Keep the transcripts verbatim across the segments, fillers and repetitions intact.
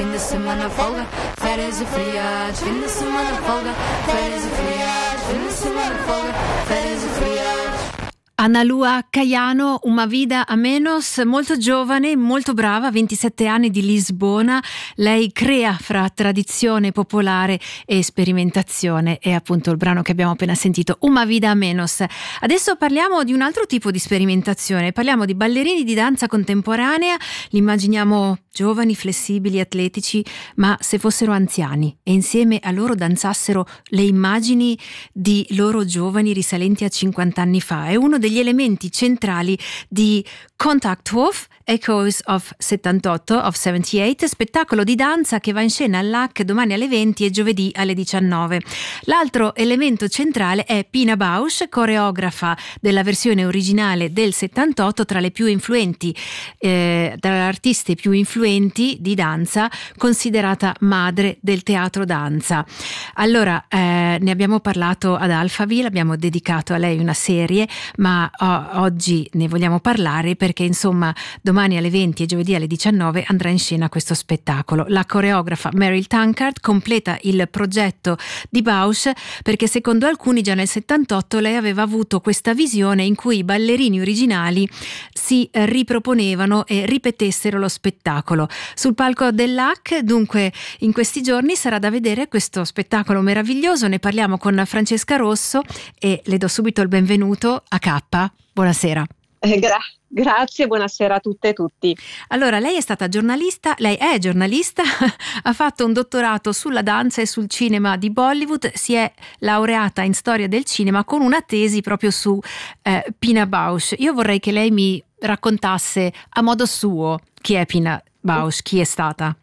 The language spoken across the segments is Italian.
fin de semana folga, férias e feriados, fin de semana folga, férias e feriados, fin de semana folga, férias e feriados. Analua Caiano, Uma vida a menos, molto giovane, molto brava, ventisette anni, di Lisbona. Lei crea fra tradizione popolare e sperimentazione, è appunto il brano che abbiamo appena sentito, Uma vida a menos. Adesso parliamo di un altro tipo di sperimentazione, parliamo di ballerini di danza contemporanea. Li immaginiamo giovani, flessibili, atletici, ma se fossero anziani e insieme a loro danzassero le immagini di loro giovani risalenti a cinquanta anni fa. È uno degli elementi centrali di Kontakthof, Echoes of settantotto, of settantotto, spettacolo di danza che va in scena all'A C domani alle venti e giovedì alle diciannove. L'altro elemento centrale è Pina Bausch, coreografa della versione originale del settantotto, tra le più influenti, eh, tra le artiste più influenti di danza, considerata madre del teatro danza. Allora, eh, ne abbiamo parlato ad Alphaville, abbiamo dedicato a lei una serie, ma oh, oggi ne vogliamo parlare perché insomma domani alle venti e giovedì alle diciannove andrà in scena questo spettacolo. La coreografa Meryl Tankard completa il progetto di Bausch perché secondo alcuni già nel settantotto lei aveva avuto questa visione in cui i ballerini originali si riproponevano e ripetessero lo spettacolo. Sul palco dell'A C, dunque, in questi giorni sarà da vedere questo spettacolo meraviglioso. Ne parliamo con Francesca Rosso e le do subito il benvenuto a K. Buonasera. Eh, gra- grazie, buonasera a tutte e tutti. Allora, lei è stata giornalista, lei è giornalista, ha fatto un dottorato sulla danza e sul cinema di Bollywood, si è laureata in storia del cinema con una tesi proprio su eh, Pina Bausch. Io vorrei che lei mi raccontasse a modo suo chi è Pina Bausch, chi è stata.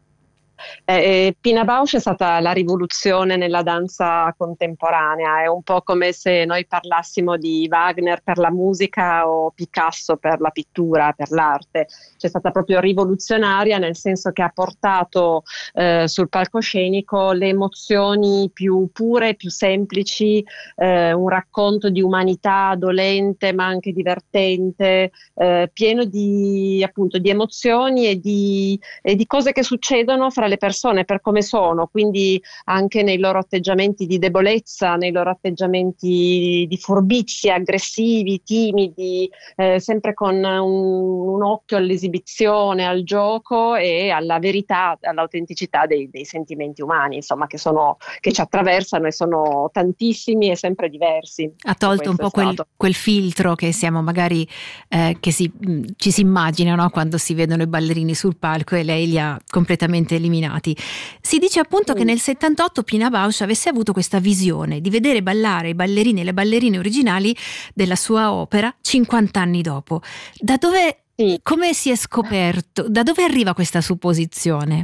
Eh, Pina Bausch è stata la rivoluzione nella danza contemporanea, è un po' come se noi parlassimo di Wagner per la musica o Picasso per la pittura, per l'arte. C'è stata proprio rivoluzionaria nel senso che ha portato eh, sul palcoscenico le emozioni più pure, più semplici, eh, un racconto di umanità dolente ma anche divertente, eh, pieno di, appunto, di emozioni e di, e di cose che succedono fra le persone per come sono, quindi anche nei loro atteggiamenti di debolezza, nei loro atteggiamenti di furbizia, aggressivi, timidi, eh, sempre con un, un occhio all'esibizione, al gioco e alla verità, all'autenticità dei, dei sentimenti umani, insomma, che sono, che ci attraversano e sono tantissimi e sempre diversi. Ha tolto un po' quel, quel filtro che siamo magari eh, che si, ci si immagina, no? Quando si vedono i ballerini sul palco, e lei li ha completamente eliminati. Si dice appunto mm. che nel settantotto Pina Bausch avesse avuto questa visione di vedere ballare i ballerini e le ballerine originali della sua opera cinquanta anni dopo. Da dove, sì. Come si è scoperto? Da dove arriva questa supposizione?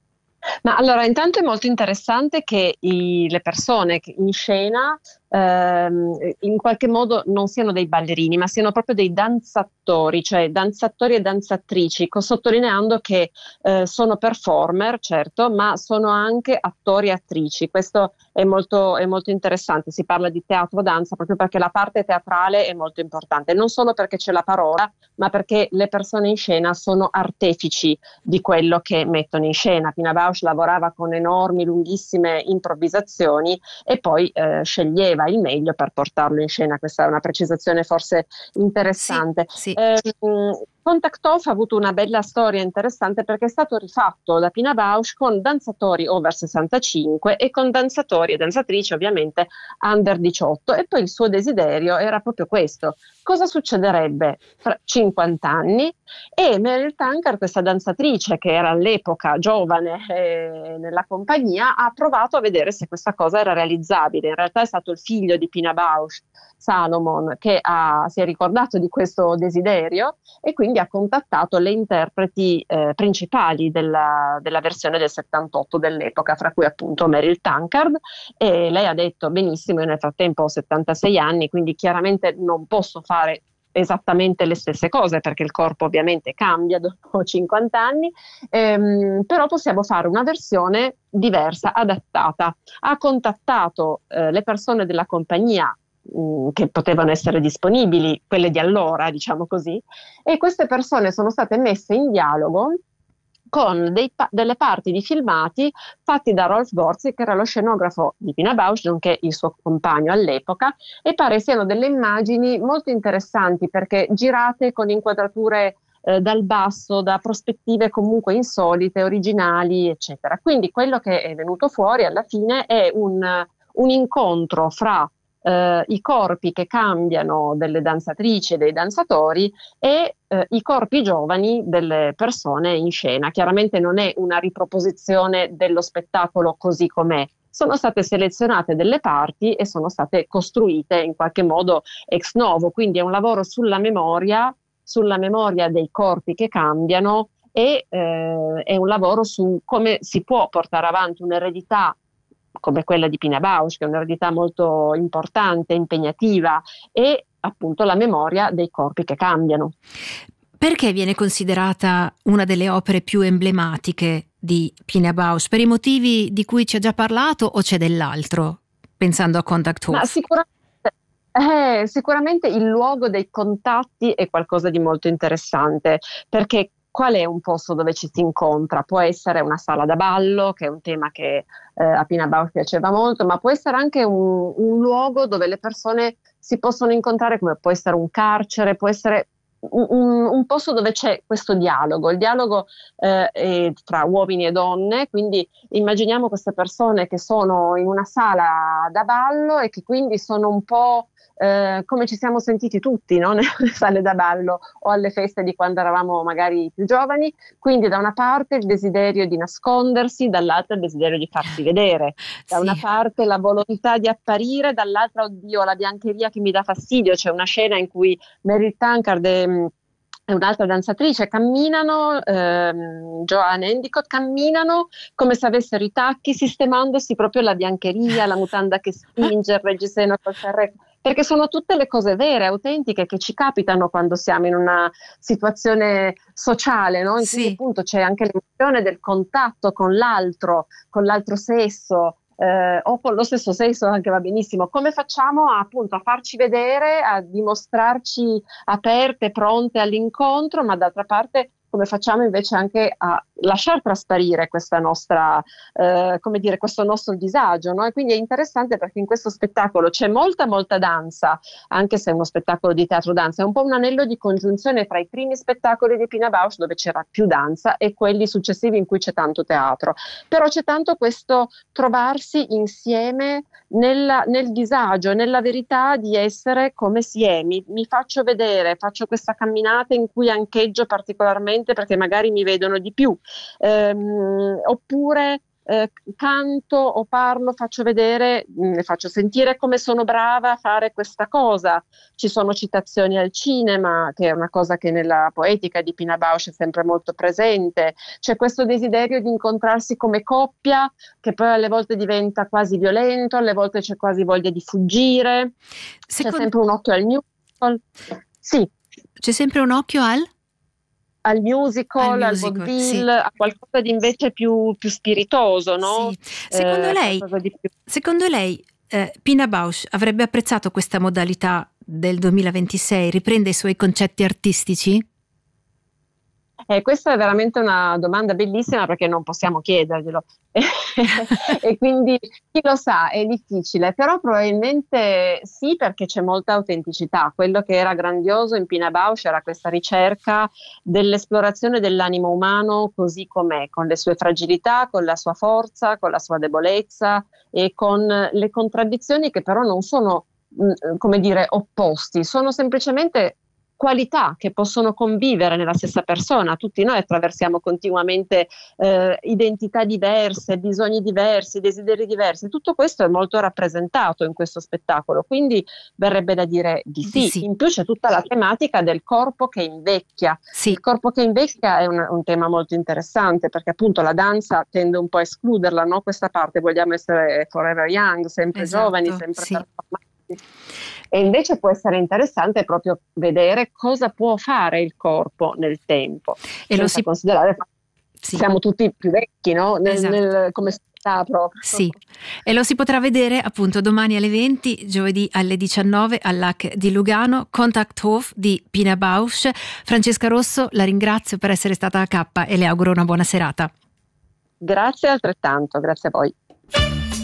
Ma allora, intanto è molto interessante che i, le persone che in scena ehm, in qualche modo non siano dei ballerini, ma siano proprio dei danzatori, cioè danzatori e danzatrici, sottolineando che eh, sono performer, certo, ma sono anche attori e attrici. Questo è molto, è molto interessante. Si parla di teatro danza proprio perché la parte teatrale è molto importante, non solo perché c'è la parola, ma perché le persone in scena sono artefici di quello che mettono in scena. Pina Bausch lavorava con enormi, lunghissime improvvisazioni e poi eh, sceglieva il meglio per portarlo in scena. Questa è una precisazione forse interessante. Sì, sì. Eh, Kontakthof ha avuto una bella storia interessante perché è stato rifatto da Pina Bausch con danzatori over sessantacinque e con danzatori e danzatrici ovviamente under diciotto, e poi il suo desiderio era proprio questo: cosa succederebbe fra cinquanta anni? E Meryl Tankard, questa danzatrice che era all'epoca giovane eh, nella compagnia, ha provato a vedere se questa cosa era realizzabile. In realtà è stato il figlio di Pina Bausch, Salomon, che ha, si è ricordato di questo desiderio e quindi ha contattato le interpreti eh, principali della, della versione del settantotto dell'epoca, fra cui appunto Meryl Tankard, e lei ha detto: benissimo, io nel frattempo ho settantasei anni, quindi chiaramente non posso fare esattamente le stesse cose perché il corpo ovviamente cambia dopo cinquanta anni, ehm, però possiamo fare una versione diversa, adattata. Ha contattato eh, le persone della compagnia che potevano essere disponibili, quelle di allora, diciamo così, e queste persone sono state messe in dialogo con dei, delle parti di filmati fatti da Rolf Borzi, che era lo scenografo di Pina Bausch, nonché il suo compagno all'epoca, e pare siano delle immagini molto interessanti perché girate con inquadrature eh, dal basso, da prospettive comunque insolite, originali, eccetera. Quindi quello che è venuto fuori alla fine è un, un incontro fra Uh, i corpi che cambiano delle danzatrici e dei danzatori e uh, i corpi giovani delle persone in scena. Chiaramente non è una riproposizione dello spettacolo così com'è, sono state selezionate delle parti e sono state costruite in qualche modo ex novo, quindi è un lavoro sulla memoria, sulla memoria dei corpi che cambiano e eh, è un lavoro su come si può portare avanti un'eredità come quella di Pina Bausch, che è un'eredità molto importante, impegnativa, e appunto la memoria dei corpi che cambiano. Perché viene considerata una delle opere più emblematiche di Pina Bausch? Per i motivi di cui ci ha già parlato o c'è dell'altro, pensando a Contact Hof? Ma sicuramente, eh, sicuramente il luogo dei contatti è qualcosa di molto interessante, perché qual è un posto dove ci si incontra? Può essere una sala da ballo, che è un tema che eh, a Pina Bausch piaceva molto, ma può essere anche un, un luogo dove le persone si possono incontrare, come può essere un carcere, può essere un, un, un posto dove c'è questo dialogo, il dialogo eh, è tra uomini e donne, quindi immaginiamo queste persone che sono in una sala da ballo e che quindi sono un po' Eh, come ci siamo sentiti tutti, no? Nelle sale da ballo o alle feste di quando eravamo magari più giovani, quindi da una parte il desiderio di nascondersi, dall'altra il desiderio di farsi vedere, da sì. Una parte la volontà di apparire, dall'altra oddio la biancheria che mi dà fastidio. C'è una scena in cui Meryl Tankard e e un'altra danzatrice camminano, ehm, Joanne Endicott, camminano come se avessero i tacchi, sistemandosi proprio la biancheria, la mutanda che spinge, il reggiseno col ferretto, perché sono tutte le cose vere, autentiche, che ci capitano quando siamo in una situazione sociale, no? In sì. cui appunto c'è anche l'emozione del contatto con l'altro, con l'altro sesso, Eh, o con lo stesso sesso anche va benissimo. Come facciamo a, appunto a farci vedere, a dimostrarci aperte, pronte all'incontro, ma d'altra parte come facciamo invece anche a lasciar trasparire questa nostra, eh, come dire, questo nostro disagio, no? E quindi è interessante perché in questo spettacolo c'è molta molta danza, anche se è uno spettacolo di teatro danza, è un po' un anello di congiunzione tra i primi spettacoli di Pina Bausch, dove c'era più danza, e quelli successivi in cui c'è tanto teatro, però c'è tanto questo trovarsi insieme nella, nel disagio, nella verità di essere come si è. Mi, mi faccio vedere, faccio questa camminata in cui ancheggio particolarmente perché magari mi vedono di più, ehm, oppure eh, canto o parlo, faccio vedere, mh, faccio sentire come sono brava a fare questa cosa. Ci sono citazioni al cinema, che è una cosa che nella poetica di Pina Bausch è sempre molto presente. C'è questo desiderio di incontrarsi come coppia, che poi alle volte diventa quasi violento, alle volte c'è quasi voglia di fuggire. Secondo... C'è sempre un occhio al musical. Sì. C'è sempre un occhio al? al musical, al, musical, al vaudeville, sì. A qualcosa di invece più, più spiritoso, no? Sì. Secondo eh, lei, più... secondo lei eh, Pina Bausch avrebbe apprezzato questa modalità del duemilaventisei? Riprende i suoi concetti artistici? Eh, questa è veramente una domanda bellissima perché non possiamo chiederglielo e quindi chi lo sa, è difficile, però probabilmente sì, perché c'è molta autenticità. Quello che era grandioso in Pina Bausch era questa ricerca dell'esplorazione dell'animo umano così com'è, con le sue fragilità, con la sua forza, con la sua debolezza e con le contraddizioni che però non sono, mh, come dire, opposti, sono semplicemente qualità che possono convivere nella stessa persona. Tutti noi attraversiamo continuamente eh, identità diverse, bisogni diversi, desideri diversi. Tutto questo è molto rappresentato in questo spettacolo, quindi verrebbe da dire di sì. sì. In più c'è tutta la tematica del corpo che invecchia. Sì. Il corpo che invecchia è un, un tema molto interessante perché appunto la danza tende un po' a escluderla, no? Questa parte, vogliamo essere forever young, sempre esatto, giovani, sempre sì. performanti. E invece può essere interessante proprio vedere cosa può fare il corpo nel tempo, e lo si, considerare sì. siamo tutti più vecchi, no? Nel, Esatto. nel, come sta proprio. Sì, e lo si potrà vedere appunto domani alle venti, giovedì alle diciannove all'A C di Lugano, Kontakthof di Pina Bausch. Francesca Rosso, la ringrazio per essere stata a K e le auguro una buona serata. Grazie altrettanto, grazie a voi.